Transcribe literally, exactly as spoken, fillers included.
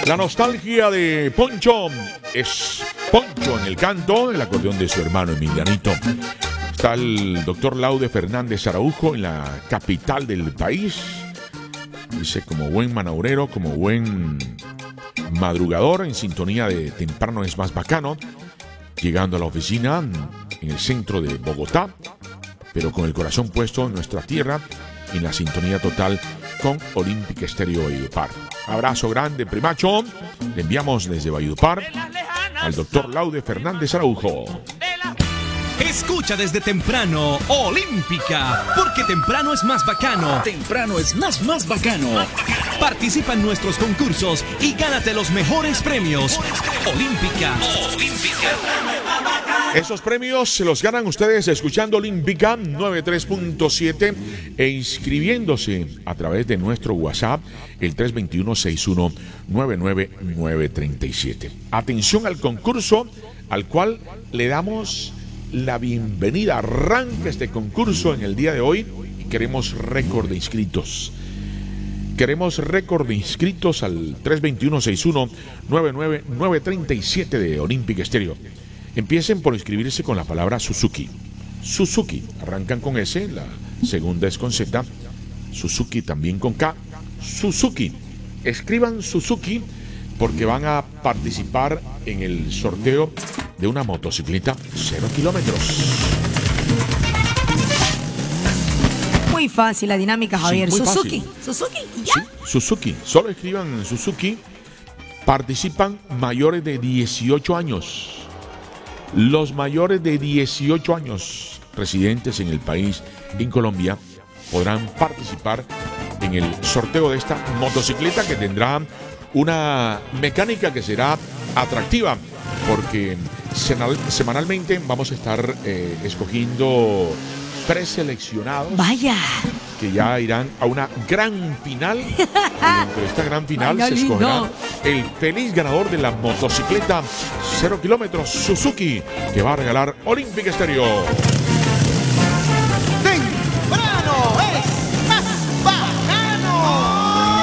La nostalgia de Poncho es Poncho en el canto, el acordeón de su hermano Emilianito. Está el doctor Laude Fernández Araujo en la capital del país. Dice, como buen manaurero, como buen madrugador, en sintonía de Temprano es más bacano, llegando a la oficina en el centro de Bogotá, pero con el corazón puesto en nuestra tierra, en la sintonía total con Olympic Estéreo Valledupar. Abrazo grande, primacho. Le enviamos desde Valledupar al doctor Laude Fernández Araujo. Escucha desde temprano Olímpica, porque temprano es más bacano. Temprano es más, más bacano. Participa en nuestros concursos y gánate los mejores premios. Olímpica. Olímpica. Esos premios se los ganan ustedes escuchando Olímpica noventa y tres punto siete e inscribiéndose a través de nuestro WhatsApp, el tres dos uno, seis uno nueve nueve nueve tres siete. Atención al concurso al cual le damos la bienvenida. Arranca este concurso en el día de hoy y queremos récord de inscritos. Queremos récord de inscritos al tres dos uno, seis uno nueve nueve nueve tres siete de Olympic Estéreo. Empiecen por inscribirse con la palabra Suzuki. Suzuki, arrancan con S, la segunda es con Z. Suzuki también con K. Suzuki. Escriban Suzuki porque van a participar en el sorteo de una motocicleta cero kilómetros. Muy fácil la dinámica, Javier. Sí, muy Suzuki. fácil. Suzuki, ¿ya? Sí, Suzuki. Solo escriban Suzuki. Participan mayores de dieciocho años. Los mayores de dieciocho años residentes en el país, en Colombia, podrán participar en el sorteo de esta motocicleta que tendrá una mecánica que será atractiva, porque semanalmente vamos a estar eh, escogiendo preseleccionados. Vaya. Que ya irán a una gran final. Y dentro de esta gran final Vaya se escogerá lindo. el feliz ganador de la motocicleta cero kilómetros Suzuki que va a regalar Olympic Estéreo.